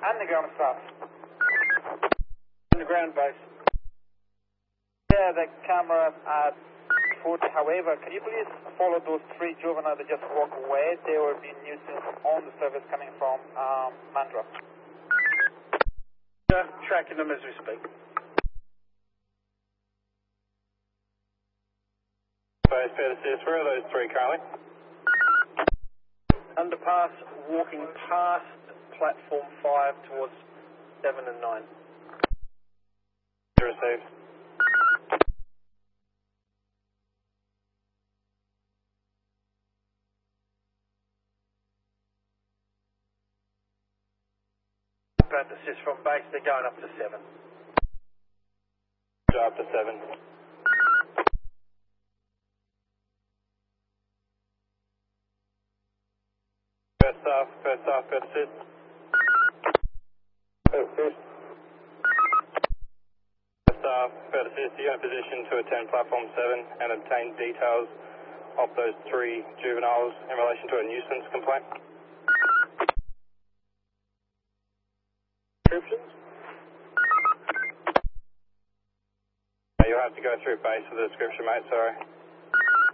underground staff. Underground base. Yeah, the camera at 40. However, can you please follow those 3 juveniles that just walk away? They will be nuisance on the service coming from Mandra. Tracking them as we speak. Base Pegasus, where are those 3 currently? Underpass, walking past platform 5 towards 7 and 9. Received. About assist from base, they're going up to 7. Up to 7. First staff, Pegasus. Pegasus. Staff, Pegasus, are you in a position to attend platform 7 and obtain details of those 3 juveniles in relation to a nuisance complaint? Descriptions? You'll have to go through base for the description, mate, sorry.